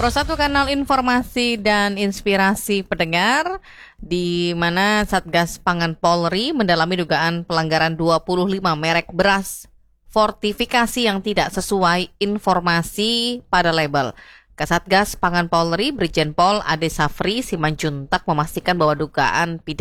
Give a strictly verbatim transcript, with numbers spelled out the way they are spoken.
Satu kanal informasi dan inspirasi pendengar, di mana Satgas Pangan Polri mendalami dugaan pelanggaran dua puluh lima merek beras fortifikasi yang tidak sesuai informasi pada label. Kasatgas Pangan Polri Brigjen Pol Ade Safri Simanjuntak memastikan bahwa dugaan pidana